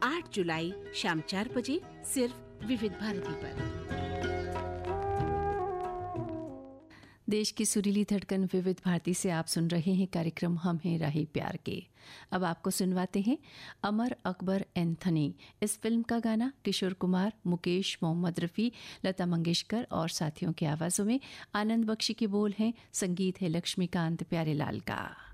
8 जुलाई शाम 4 बजे सिर्फ विविध भारती पर। देश की सुरीली धड़कन विविध भारती से आप सुन रहे हैं कार्यक्रम हम हैं राही प्यार के। अब आपको सुनवाते हैं अमर अकबर एंथनी। इस फिल्म का गाना किशोर कुमार, मुकेश, मोहम्मद रफ़ी, लता मंगेशकर और साथियों की आवाज़ों में। आनंद बख्शी के बोल हैं, संगीत है लक्ष्मीकांत प्यारेलाल का।